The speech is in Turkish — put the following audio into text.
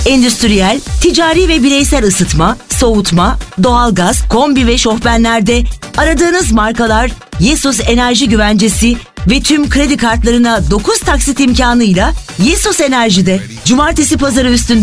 Endüstriyel, ticari ve bireysel ısıtma, soğutma, doğalgaz, kombi ve şofbenlerde aradığınız markalar Yesus Enerji Güvencesi ve tüm kredi kartlarına 9 taksit imkanıyla Yesus Enerji'de. Cumartesi pazarı üstünde